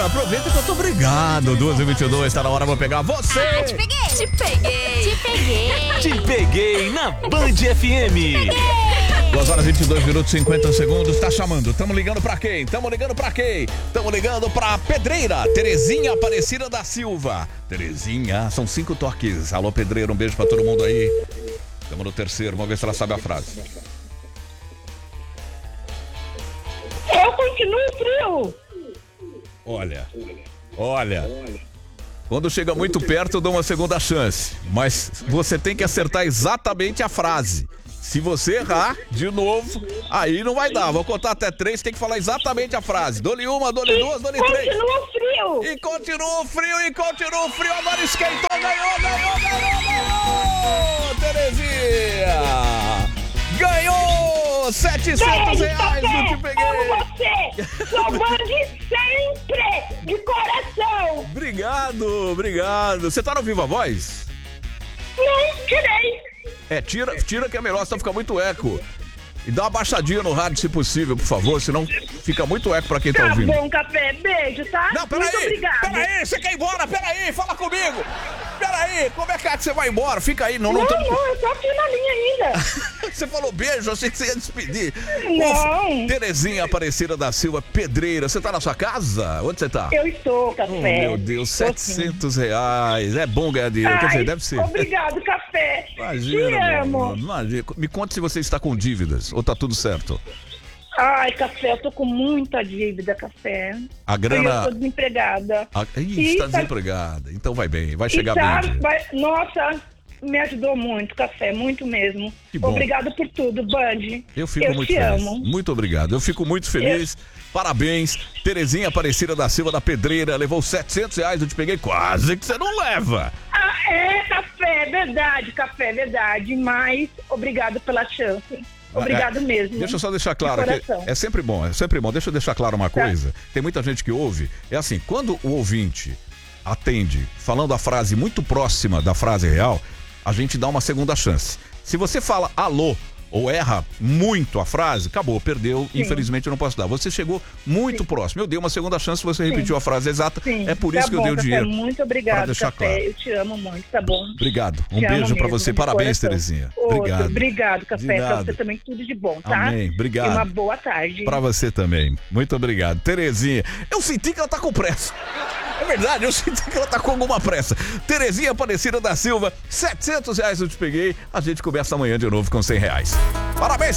aproveita que eu tô obrigado. 2h22, tá na hora, vou pegar você. Te peguei. Te peguei. Te peguei. Te peguei na Band FM. 2h22, 50 segundos, tá chamando. Tamo ligando pra quem? Tamo ligando pra Pedreira, Terezinha Aparecida da Silva. Terezinha, são 5 toques. Alô, Pedreira, um beijo pra todo mundo aí. Tamo no terceiro, vamos ver se ela sabe a frase. Eu continuo frio. Olha. Quando chega muito perto, eu dou uma segunda chance. Mas você tem que acertar exatamente a frase. Se você errar, de novo, aí não vai dar. Vou contar até 3, tem que falar exatamente a frase. Dou-lhe uma, dou-lhe duas, dou-lhe 3. Continua frio. E continua o frio. Agora esquentou, ganhou. Terezinha. Ganhou 700 reais do Te Peguei. Amo você. Sou Band sempre, de coração. Obrigado. Você tá no Viva Voz? Não, tirei. Tira que é melhor, senão fica muito eco. E dá uma baixadinha no rádio, se possível, por favor, senão fica muito eco pra quem tá ouvindo. Tá bom, Café. Beijo, tá? Não, Muito obrigada. peraí, você quer ir embora? Peraí, fala comigo. Peraí, como é que você vai embora? Fica aí, não Não, tô... eu tô aqui na linha ainda. Você falou beijo, achei que você ia despedir. Não. Terezinha Aparecida da Silva, Pedreira, você tá na sua casa? Onde você tá? Eu estou, Café. Oh, meu Deus, 700 reais. É bom ganhar dinheiro, quer dizer, deve ser. Obrigado, Café. Imagina, Te amo. imagina. Me conta se você está com dívidas ou tá tudo certo. Ai, Café, eu tô com muita dívida, Café. A grana... Eu tô desempregada. Está desempregada. Então vai bem, vai chegar bem. Nossa, me ajudou muito, Café, muito mesmo. Que bom. Obrigado por tudo, Band. Eu fico muito feliz. Amo. Muito obrigado. Eu fico muito feliz. Parabéns. Terezinha Aparecida da Silva da Pedreira levou 700 reais. Eu Te Peguei. Quase que você não leva. Café, verdade, Café, verdade. Mas obrigado pela chance. Obrigado mesmo. Deixa eu só deixar claro que é sempre bom. Deixa eu deixar claro uma coisa. Tem muita gente que ouve. É assim, quando o ouvinte atende falando a frase muito próxima da frase real, a gente dá uma segunda chance. Se você fala alô ou erra muito a frase, acabou, perdeu. Sim. Infelizmente eu não posso dar. Você chegou muito próximo. Eu dei uma segunda chance, você repetiu a frase exata. Sim. É por isso que eu dei o dinheiro. Muito obrigado, Café. Claro. Eu te amo muito, tá bom? Obrigado. Um beijo pra você. Parabéns, Terezinha. Obrigado. Obrigado, Café. Pra você também tudo de bom, tá? Amém. Obrigado. E uma boa tarde. Pra você também. Muito obrigado. Terezinha, eu senti que ela tá com pressa. É verdade, eu senti que ela tá com alguma pressa. Terezinha Aparecida da Silva, 700 reais eu Te Peguei. A gente começa amanhã de novo com 100 reais. Parabéns,